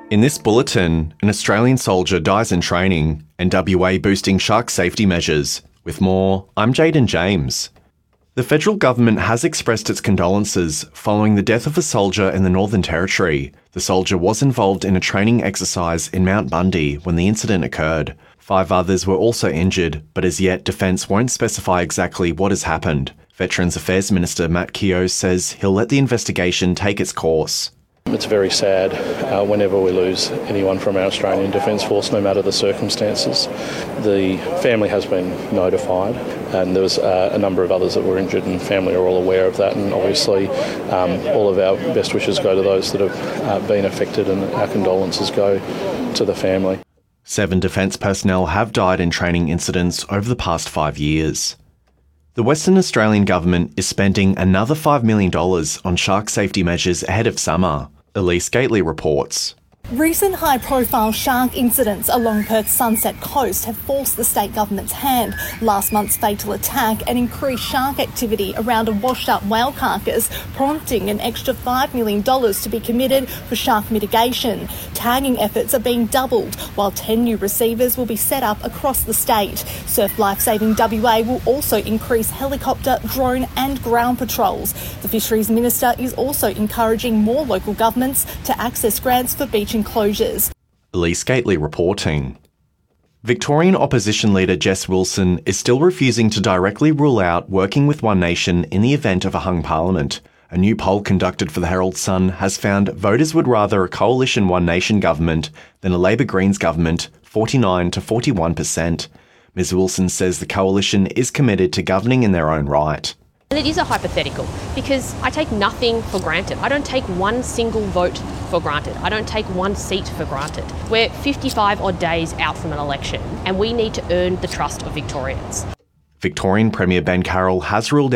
In this bulletin, an Australian soldier dies in training and WA boosting shark safety measures. With more, I'm Jaden James. The federal government has expressed its condolences following the death of a soldier in the Northern Territory. The soldier was involved in a training exercise in Mount Bundy when the incident occurred. 5 others were also injured, but as yet Defence won't specify exactly what has happened. Veterans Affairs Minister Matt Keogh says he'll let the investigation take its course. It's very sad whenever we lose anyone from our Australian Defence Force, no matter the circumstances. The family has been notified, and there was a number of others that were injured, and family are all aware of that. And obviously, all of our best wishes go to those that have been affected, and our condolences go to the family. 7 Defence personnel have died in training incidents over the past 5 years. The Western Australian Government is spending another $5 million on shark safety measures ahead of summer. Elise Gately reports. Recent high-profile shark incidents along Perth's Sunset Coast have forced the state government's hand. Last month's fatal attack and increased shark activity around a washed-up whale carcass, prompting an extra $5 million to be committed for shark mitigation. Tagging efforts are being doubled, while 10 new receivers will be set up across the state. Surf Lifesaving WA will also increase helicopter, drone and ground patrols. The Fisheries Minister is also encouraging more local governments to access grants for beach enclosures. Elise Gately reporting. Victorian opposition leader Jess Wilson is still refusing to directly rule out working with One Nation in the event of a hung parliament. A new poll conducted for the Herald Sun has found voters would rather a coalition One Nation government than a Labor Greens government, 49 to 41%. Ms Wilson says the coalition is committed to governing in their own right. And it is a hypothetical because I take nothing for granted. I don't take one single vote for granted. I don't take one seat for granted. We're 55 odd days out from an election and we need to earn the trust of Victorians. Victorian Premier Ben Carroll has ruled